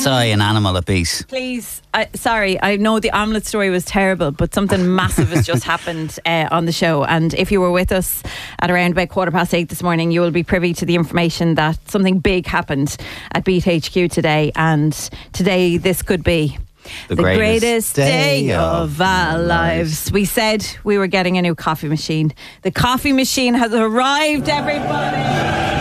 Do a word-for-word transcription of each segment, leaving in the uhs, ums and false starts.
Cat's eye, an animal at beat. Please, I, sorry, I know the omelette story was terrible, but something massive has just happened uh, on the show. And if you were with us at around about quarter past eight this morning, you will be privy to the information that something big happened at Beat H Q today. And today, this could be The, the greatest, greatest day of our lives. We said we were getting a new coffee machine. The coffee machine has arrived, everybody.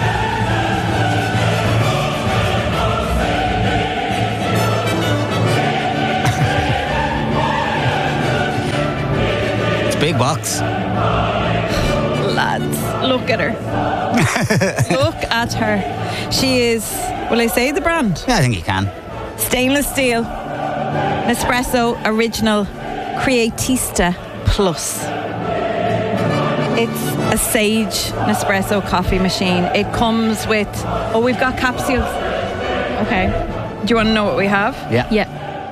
Big box. Lads, look at her. Look at her. She is, will I say the brand? Yeah, I think you can. Stainless steel Nespresso Original Creatista Plus. It's a Sage Nespresso coffee machine. It comes with, oh, we've got capsules. Okay. Do you want to know what we have? Yeah. Yeah.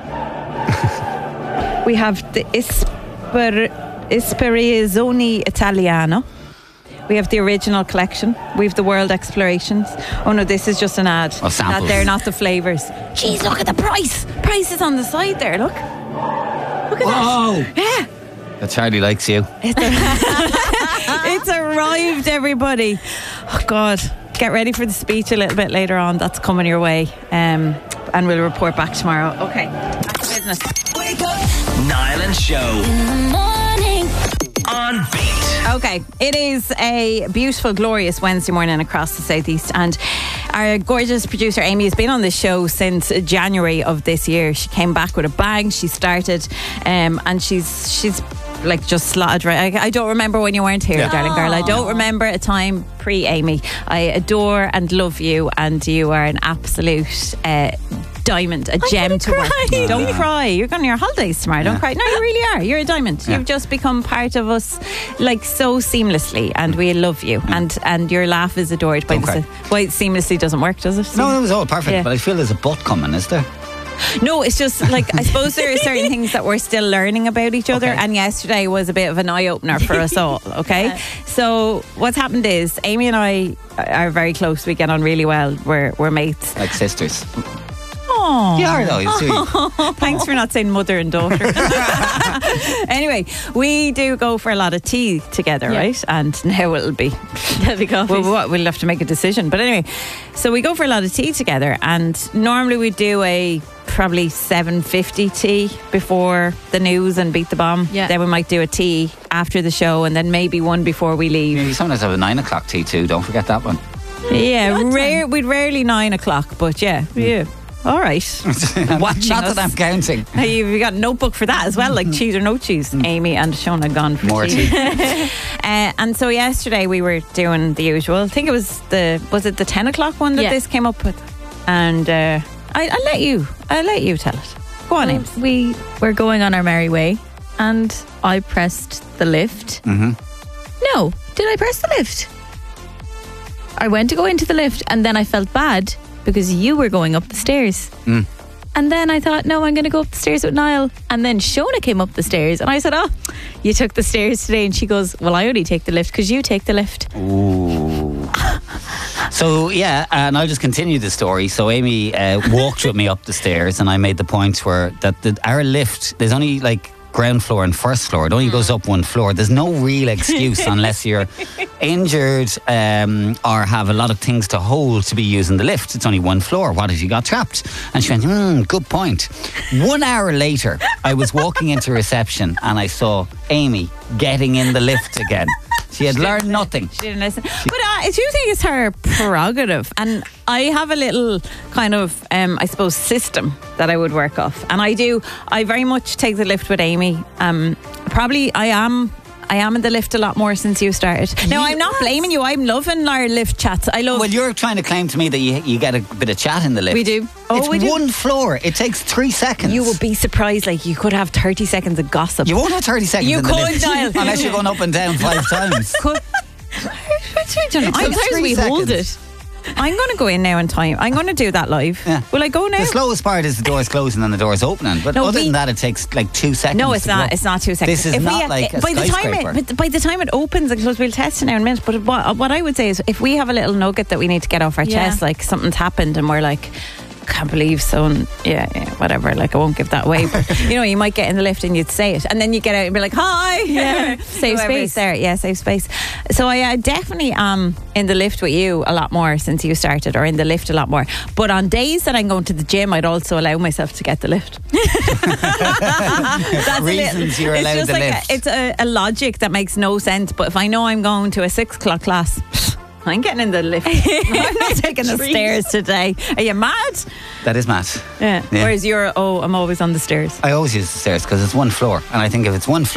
We have the Isper... Ispirazione Italiano. We have the original collection. We have the World Explorations. Oh no, this is just an ad. Oh, samples. That they're not the flavours. Jeez, look at the price. Price is on the side there, look. Look at Whoa. that. Yeah. That Charlie likes you. It's, a- it's arrived, everybody. Oh God. Get ready for the speech a little bit later on. That's coming your way. Um, and we'll report back tomorrow. Okay. Back to business. Wake up. Niall and Show. In the morning. On Beat. Okay, it is a beautiful, glorious Wednesday morning across the southeast, and our gorgeous producer Amy has been on this show since January of this year. She came back with a bang. She started, um, and she's she's like just slotted right. I, I don't remember when you weren't here, Yeah. darling girl. I don't remember a time pre-Amy. I adore and love you, and you are an absolute Uh, diamond, a gem to work. cry. Don't cry. You're going on your holidays tomorrow. Don't Yeah. cry. No, you really are. You're a diamond. Yeah. You've just become part of us, like so seamlessly, and we love you. And and your laugh is adored by Don't the. cry. Well, it seamlessly doesn't work, does it? No, it was all perfect, Yeah. but I feel there's a butt coming, is there? No, it's just like I suppose there are certain things that we're still learning about each other, Okay. and yesterday was a bit of an eye opener for us all. Okay, so what's happened is Amy and I are very close. We get on really well. We're we're mates. Like sisters. Oh, You are though, you see. thanks for not saying mother and daughter. Anyway, we do go for a lot of tea together, Yeah. right? And now it'll be There'll be coffees. Well, what, we'll have to make a decision. But anyway, so we go for a lot of tea together, and normally we do a probably seven fifty tea before the news and Beat the Bomb. Yeah. Then we might do a tea after the show, and then maybe one before we leave. You sometimes have a nine o'clock tea too, don't forget that one. Yeah, rare, we'd rarely nine o'clock, but yeah, yeah. All right. Watching Not us. that I'm counting. Hey, you've got a notebook for that as well, like cheese or no cheese. Amy and Shona gone for More tea. tea. uh, and so yesterday we were doing the usual. I think it was the was it the ten o'clock one that Yeah. this came up with, and uh, I I let you I let you tell it. Go on, Well, Ames. we were going on our merry way, and I pressed the lift. Mm-hmm. No, did I press the lift? I went to go into the lift, and then I felt bad because you were going up the stairs. Mm. And then I thought, no, I'm going to go up the stairs with Niall. And then Shona came up the stairs, and I said, oh, you took the stairs today. And she goes, well, I only take the lift because you take the lift. Ooh. So yeah, and I'll just continue the story. So Amy uh, walked with me up the stairs, and I made the point where that the, our lift, there's only like ground floor and first floor. It only goes up one floor. There's no real excuse unless you're injured um, or have a lot of things to hold to be using the lift. It's only one floor. What if you got trapped? And she went, hmm, good point. One hour later, I was walking into reception and I saw Amy getting in the lift again. She had learned nothing. She didn't listen. But uh, I do think it's her prerogative. And I have a little kind of, um, I suppose, system that I would work off. And I do, I very much take the lift with Amy. Um, probably I am... I am in the lift a lot more since you started. Now, I'm not blaming you. I'm loving our lift chats. I love... Well, you're trying to claim to me that you, you get a bit of chat in the lift. We do. Oh, It's we do. one floor. It takes three seconds. You would be surprised. Like, you could have thirty seconds of gossip. You won't have thirty seconds You in the could, lift. Niall. Unless you're going up and down five times. Could... I don't know. It's I'm- like three we hold seconds. it. I'm going to go in now in time. I'm going to do that live. Yeah. Will I go now? The slowest part is the doors closing and the doors opening. But No, other we- than that, it takes like two seconds. No, it's to go not. up. It's not two seconds. This is not like a by the time skyscraper. it, but by the time it opens, I suppose we'll test it now in a minute. But what, what I would say is, if we have a little nugget that we need to get off our Yeah. chest, like something's happened, and we're like, can't believe so. And yeah, yeah, whatever. Like, I won't give that away. But, you know, you might get in the lift and you'd say it. And then you get out and be like, hi. Yeah. Save Whoever's space. there. Yeah, save space. So I uh, definitely am in the lift with you a lot more since you started, or in the lift a lot more. But on days that I'm going to the gym, I'd also allow myself to get the lift. That's Reasons you're it's allowed just the like lift. A, it's a, a logic that makes no sense. But if I know I'm going to a six o'clock class, I'm getting in the lift. I'm not taking the stairs today. Are you mad? That is mad. Yeah. Yeah. Whereas you're, oh, I'm always on the stairs. I always use the stairs because it's one floor, and I think if it's one floor.